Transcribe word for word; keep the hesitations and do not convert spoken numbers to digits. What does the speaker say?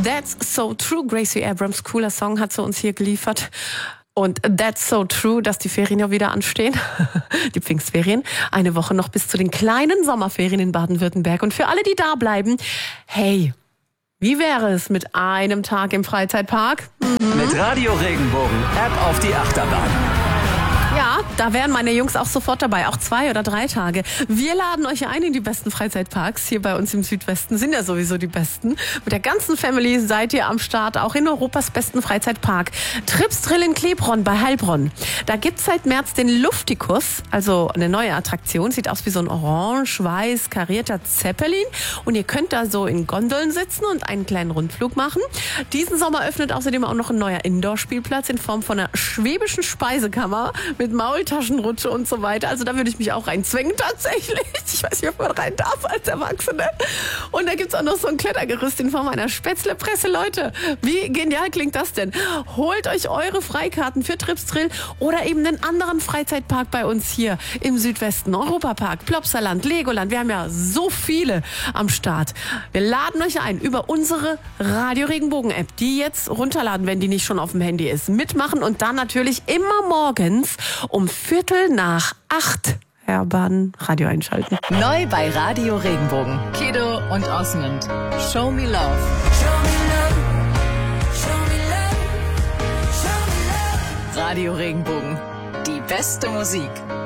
That's So True. Gracie Abrams, cooler Song, hat sie uns hier geliefert. Und that's so true, dass die Ferien ja wieder anstehen. Die Pfingstferien. Eine Woche noch bis zu den kleinen Sommerferien in Baden-Württemberg. Und für alle, die da bleiben, hey, wie wäre es mit einem Tag im Freizeitpark? Mhm. Mit Radio Regenbogen, App auf die Achterbahn. Ja, da wären meine Jungs auch sofort dabei, auch zwei oder drei Tage. Wir laden euch ein in die besten Freizeitparks hier bei uns im Südwesten, sind ja sowieso die besten. Mit der ganzen Family seid ihr am Start, auch in Europas besten Freizeitpark. Tripsdrill in Klebronn bei Heilbronn. Da gibt's seit März den Luftikus, also eine neue Attraktion, sieht aus wie so ein orange-weiß karierter Zeppelin. Und ihr könnt da so in Gondeln sitzen und einen kleinen Rundflug machen. Diesen Sommer öffnet außerdem auch noch ein neuer Indoor-Spielplatz in Form von einer schwäbischen Speisekammer mit Maultaschenrutsche und so weiter. Also da würde ich mich auch reinzwängen tatsächlich. Ich weiß nicht, ob man rein darf als Erwachsene. Und da gibt's auch noch so ein Klettergerüst in Form einer Spätzlepresse. Leute, wie genial klingt das denn? Holt euch eure Freikarten für Tripsdrill oder eben den anderen Freizeitpark bei uns hier im Südwesten. Europapark, Plopsaland, Legoland. Wir haben ja so viele am Start. Wir laden euch ein über unsere Radio Regenbogen App, die jetzt runterladen, wenn die nicht schon auf dem Handy ist. Mitmachen und dann natürlich immer morgens um Viertel nach acht Herban Radio einschalten. Neu bei Radio Regenbogen. Kiddo und Osmond. Show me love. Show me love. Show me love. Show me love. Radio Regenbogen. Die beste Musik.